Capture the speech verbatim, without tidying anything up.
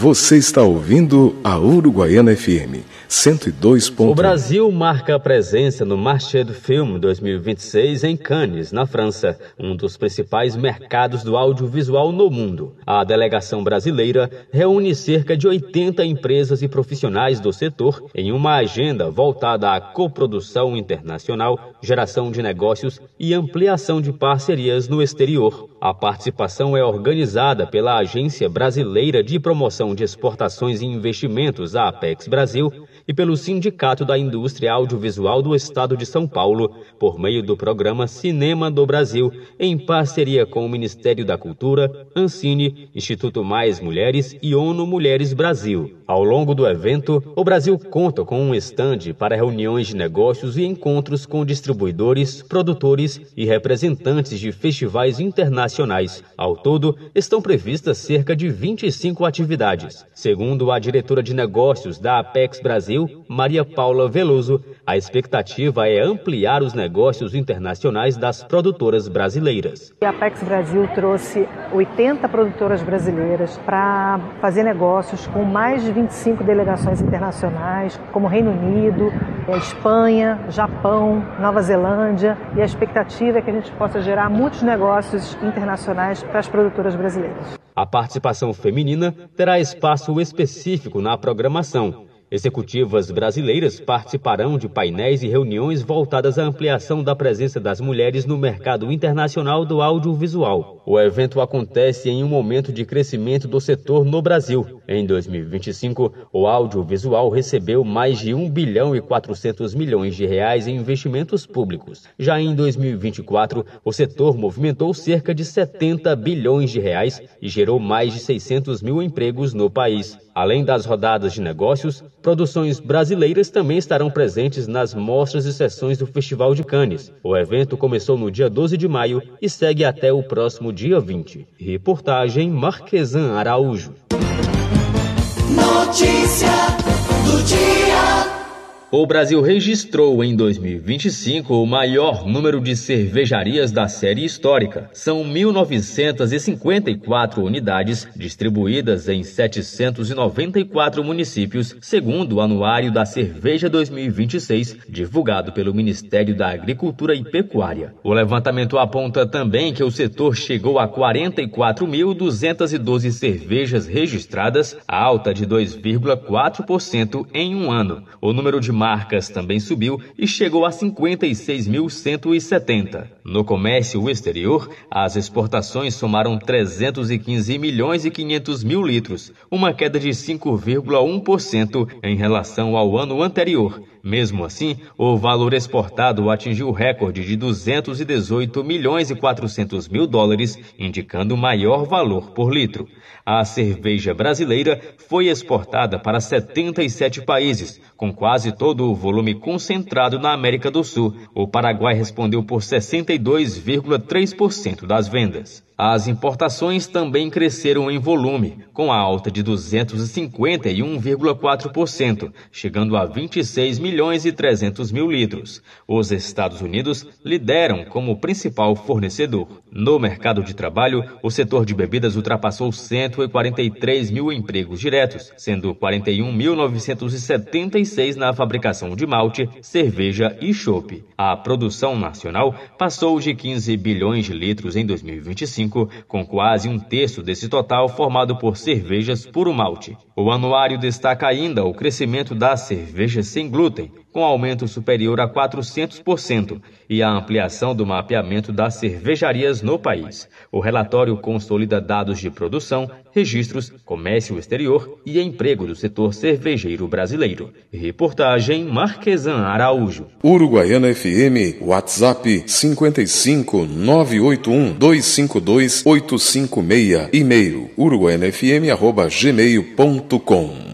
Você está ouvindo a Uruguaiana F M cento e dois ponto um. O Brasil marca a presença no Marché du Film dois mil e vinte e seis em Cannes, na França, um dos principais mercados do audiovisual no mundo. A delegação brasileira reúne cerca de oitenta empresas e profissionais do setor em uma agenda voltada à coprodução internacional, geração de negócios e ampliação de parcerias no exterior. A participação é organizada pela Agência Brasileira de Promoção de Exportações e Investimentos, a Apex Brasil, e pelo Sindicato da Indústria Audiovisual do Estado de São Paulo, por meio do programa Cinema do Brasil, em parceria com o Ministério da Cultura, Ancine, Instituto Mais Mulheres e ONU Mulheres Brasil. Ao longo do evento, o Brasil conta com um estande para reuniões de negócios e encontros com distribuidores, produtores e representantes de festivais internacionais. Ao todo, estão previstas cerca de vinte e cinco atividades. Segundo a diretora de negócios da Apex Brasil, Maria Paula Veloso, a expectativa é ampliar os negócios internacionais das produtoras brasileiras. A Apex Brasil trouxe oitenta produtoras brasileiras para fazer negócios com mais de vinte e cinco delegações internacionais, como Reino Unido, Espanha, Japão, Nova Zelândia, e a expectativa é que a gente possa gerar muitos negócios internacionais para as produtoras brasileiras. A participação feminina terá espaço específico na programação. Executivas brasileiras participarão de painéis e reuniões voltadas à ampliação da presença das mulheres no mercado internacional do audiovisual. O evento acontece em um momento de crescimento do setor no Brasil. Em dois mil e vinte e cinco, o audiovisual recebeu mais de um bilhão e quatrocentos milhões de reais em investimentos públicos. Já em dois mil e vinte e quatro, o setor movimentou cerca de setenta bilhões de reais e gerou mais de seiscentos mil empregos no país. Além das rodadas de negócios, produções brasileiras também estarão presentes nas mostras e sessões do Festival de Cannes. O evento começou no dia doze de maio e segue até o próximo dia vinte. Reportagem Marquesan Araújo. Notícia do dia. O Brasil registrou em dois mil e vinte e cinco o maior número de cervejarias da série histórica. São mil novecentas e cinquenta e quatro unidades distribuídas em setecentos e noventa e quatro municípios, segundo o Anuário da Cerveja dois mil e vinte e seis, divulgado pelo Ministério da Agricultura e Pecuária. O levantamento aponta também que o setor chegou a quarenta e quatro mil duzentas e doze cervejas registradas, alta de dois vírgula quatro por cento em um ano. O número de marcas também subiu e chegou a cinquenta e seis mil cento e setenta. No comércio exterior, as exportações somaram trezentos e quinze milhões e quinhentos mil litros, uma queda de cinco vírgula um por cento em relação ao ano anterior. Mesmo assim, o valor exportado atingiu o recorde de duzentos e dezoito milhões e quatrocentos mil dólares, indicando maior valor por litro. A cerveja brasileira foi exportada para setenta e sete países, com quase todo o volume concentrado na América do Sul. O Paraguai respondeu por sessenta e dois vírgula três por cento das vendas. As importações também cresceram em volume, com a alta de duzentos e cinquenta e um vírgula quatro por cento, chegando a vinte e seis milhões e trezentos mil litros. Os Estados Unidos lideram como principal fornecedor. No mercado de trabalho, o setor de bebidas ultrapassou cento e quarenta e três mil empregos diretos, sendo quarenta e um mil novecentos e setenta e seis na fabricação de malte, cerveja e chopp. A produção nacional passou de quinze bilhões de litros em dois mil e vinte e cinco, com quase um terço desse total formado por cervejas puro malte. O anuário destaca ainda o crescimento das cervejas sem glúten, com aumento superior a quatrocentos por cento, e a ampliação do mapeamento das cervejarias no país. O relatório consolida dados de produção, registros, comércio exterior e emprego do setor cervejeiro brasileiro. Reportagem Marquesan Araújo. Uruguaiana F M, WhatsApp cinquenta e cinco, nove oito um, dois cinco dois, oito cinco seis, e-mail uruguaianafm arroba gmail ponto com.